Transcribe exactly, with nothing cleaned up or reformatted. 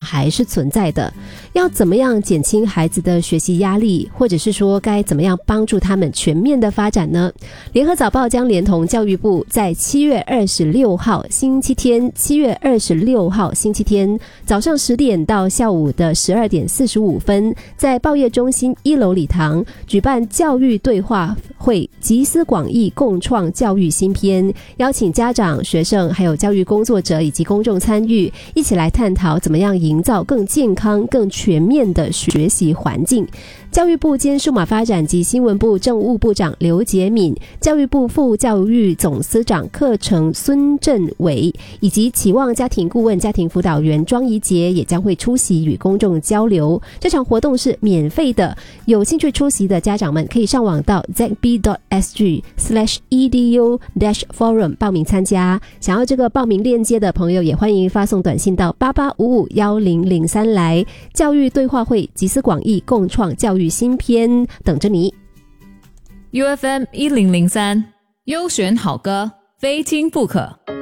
还是存在的。要怎么样减轻孩子的学习压力，或者是说该怎么样帮助他们全面的发展呢？联合早报将连同教育部在七月二十六号星期天七月二十六号星期天早上十点到下午的十二点四十五分，在报业中心一楼礼堂举办教育对话会，集思广益，共创教育新篇，邀请家长、学生还有教育工作者以及公众参与，一起来探讨怎么样营造更健康、更全面的学习环境。教育部兼数码发展及新闻部政务部长刘杰敏，教育部副教育总司长课程孙振伟，以及期望家庭顾问、家庭辅导员庄怡杰也将会出席与公众交流。这场活动是免费的，有兴趣出席的家长们可以上网到 z b dot s g slash e d u dash forum 报名参加。想要这个报名链接的朋友，也欢迎发送短信到八八五五一零零三来。教育对话会，集思广益，共创教育新篇，等着你。 U F M 一零零三优选好歌，非听不可。